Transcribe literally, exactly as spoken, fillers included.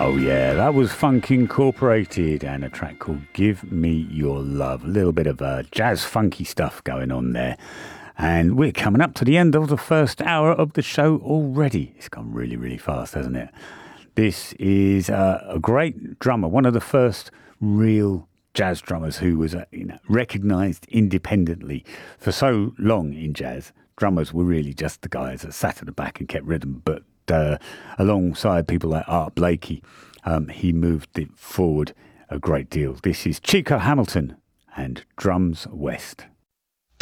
Oh yeah, that was Funk Incorporated and a track called Give Me Your Love. A little bit of uh, jazz funky stuff going on there. And we're coming up to the end of the first hour of the show already. It's gone really, really fast, hasn't it? This is uh, a great drummer, one of the first real jazz drummers who was uh, you know, recognised independently for so long in jazz. Drummers were really just the guys that sat at the back and kept rhythm, but Uh, alongside people like Art Blakey, um, he moved it forward a great deal. This is Chico Hamilton and Drums West.